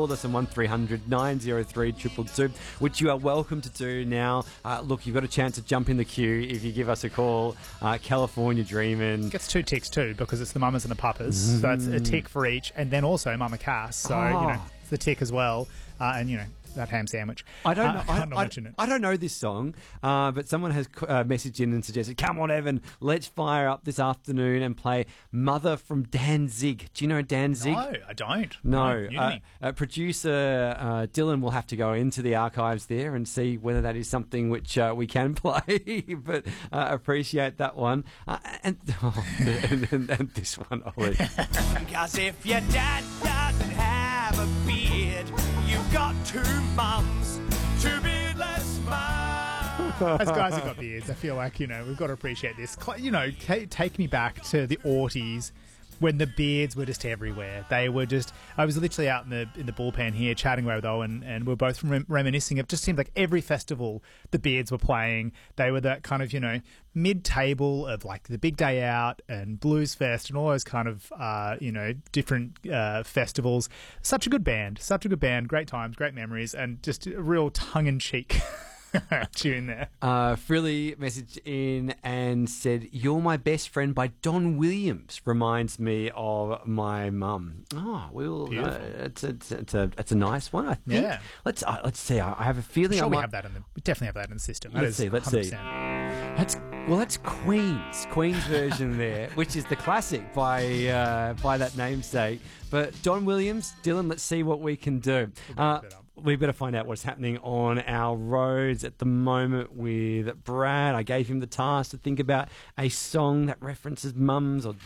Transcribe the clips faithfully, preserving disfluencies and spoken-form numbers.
called us on one three hundred nine oh three two two two, which you are welcome to do now. Uh, look, you've got a chance to jump in the queue if you give us a call. Uh, California Dreamin'. Gets two ticks too, because it's the mamas and the papas. Mm. So it's a tick for each, and then also Mama Cass. So, oh. you know, it's the tick as well. Uh, and, you know, that ham sandwich. I don't know. Uh, I, I'm not I, mention it. I don't know this song, uh, but someone has uh, messaged in and suggested, come on, Evan, let's fire up this afternoon and play Mother from Danzig. Do you know Danzig? No, I don't. No. no uh, uh, producer uh, Dylan will have to go into the archives there and see whether that is something which uh, we can play, but uh, appreciate that one. Uh, and, oh, and, and, and this one, Ollie. Because if your dad doesn't have a beard, you've got two mums, two beardless mums. As guys who've got beards, I feel like, you know, we've got to appreciate this. You know, t- take me back to the aughties when the beards were just everywhere. They were just... I was literally out in the in the bullpen here chatting away with Owen, and we were both rem- reminiscing. It just seemed like every festival the beards were playing. They were that kind of, you know, mid-table of like the Big Day Out and Blues Fest and all those kind of, uh, you know, different uh, festivals. Such a good band. Such a good band. Great times, great memories, and just a real tongue-in-cheek tune there. Uh, Frilly messaged in and said, "You're My Best Friend" by Don Williams reminds me of my mum. Oh, well, uh, it's, a, it's, a, it's, a, it's a nice one, I think. Yeah. Let's uh, let's see. I, I have a feeling Sure, I we might... have that in the we definitely have that in the system. That let's see. Let's one hundred percent. see. That's well, that's Queen's Queen's version there, which is the classic by uh, by that namesake. But Don Williams, Dylan, let's see what we can do. Uh, we better find out what's happening on our roads at the moment with Brad. I gave him the task to think about a song that references mums or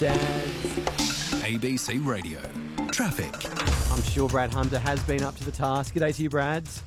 dads. A B C Radio. Traffic. I'm sure Brad Hunter has been up to the task. G'day to you, Brads.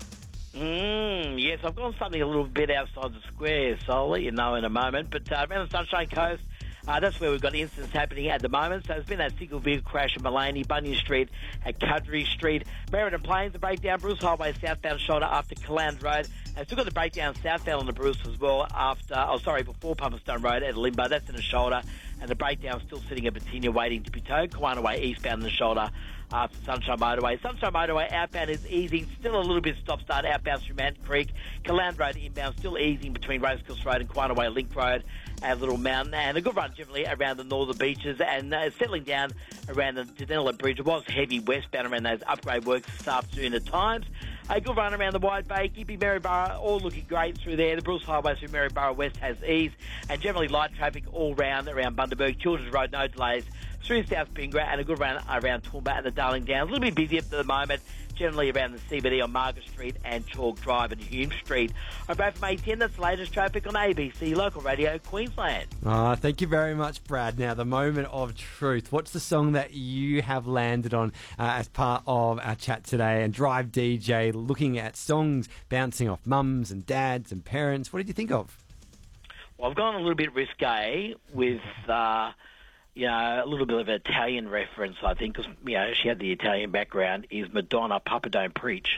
Mm, yes, I've gone something a little bit outside the square, so I'll let you know in a moment. But uh, around the Sunshine Coast, Uh, that's where we've got incidents happening at the moment. So there's been that single vehicle crash at Mullaney, Bunyan Street, at Cudgery Street, Merredon Plains, the breakdown, Bruce Highway, southbound shoulder after Calland Road. And still got the breakdown southbound on the Bruce as well after, oh sorry, before Pumpstone Road at Limbo. That's in the shoulder. And the breakdown still sitting at Batinia waiting to be towed. Kawana Way eastbound in the shoulder after Sunshine Motorway. Sunshine Motorway outbound is easing. Still a little bit stop-start outbound through Mountain Creek. Calland Road inbound still easing between Rosecliff Road and Kawana Way Link Road and Little Mountain. And a good run generally around the northern beaches and uh, settling down around the Danella Bridge. It was heavy westbound around those upgrade works this afternoon at times. A good run around the Wide Bay, Gympie, Maryborough, all looking great through there. The Bruce Highway through Maryborough West has ease, and generally light traffic all round around Bundaberg. Children's Road, no delays through South Pingra, and a good run around Toowoomba and the Darling Downs. A little bit busy at the moment, generally around the C B D on Margaret Street and Chalk Drive and Hume Street. I'm back from A ten, that's the latest traffic on A B C Local Radio Queensland. Oh, thank you very much, Brad. Now, the moment of truth. What's the song that you have landed on uh, as part of our chat today? And Drive D J, looking at songs bouncing off mums and dads and parents. What did you think of? Well, I've gone a little bit risque with... Uh, You know, a little bit of an Italian reference, I think, because, you know, she had the Italian background, is Madonna, Papa Don't Preach.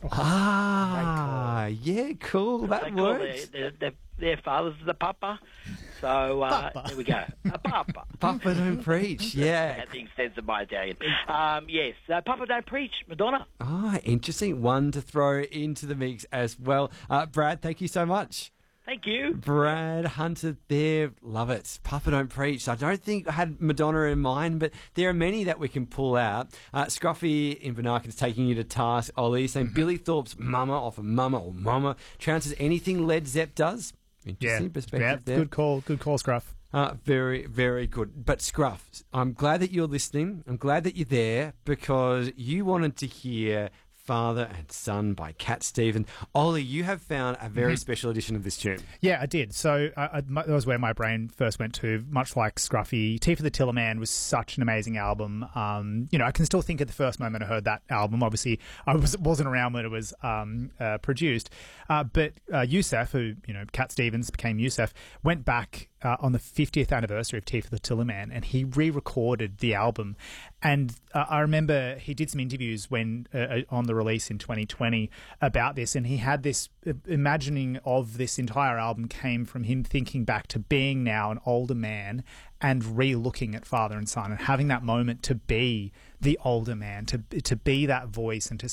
Ah, yeah, cool. That they works. Their, their, their father's the Papa. So, uh, Papa. there we go. A Papa. Papa Don't Preach, yeah. That thing sense of my Italian. Um, yes, uh, Papa Don't Preach, Madonna. Ah, interesting. One to throw into the mix as well. Uh, Brad, thank you so much. Thank you. Brad Hunter there, love it. Papa Don't Preach. I don't think I had Madonna in mind, but there are many that we can pull out. Uh, Scruffy in Banarkin's taking you to task, Ollie, saying mm-hmm. Billy Thorpe's Mama off of Mama or Mama trounces anything Led Zepp does. Interesting yeah. perspective yeah, there. Good call, good call, Scruff. Uh, very, very good. But Scruff, I'm glad that you're listening. I'm glad that you're there because you wanted to hear Father and Son by Cat Stevens. Ollie, you have found a very mm-hmm. special edition of this tune. Yeah, I did. So uh, I, that was where my brain first went to, much like Scruffy. Tea for the Tiller Man was such an amazing album. Um, you know, I can still think of the first moment I heard that album. Obviously, I was, wasn't around when it was um, uh, produced. Uh, but uh, Yusuf, who, you know, Cat Stevens became Yusuf, went back Uh, on the fiftieth anniversary of Tea for the Tiller Man, and he re-recorded the album. And uh, I remember he did some interviews when uh, on the release in twenty twenty about this, and he had this uh, imagining of this entire album came from him thinking back to being now an older man and re-looking at Father and Son and having that moment to be the older man, to to be that voice and to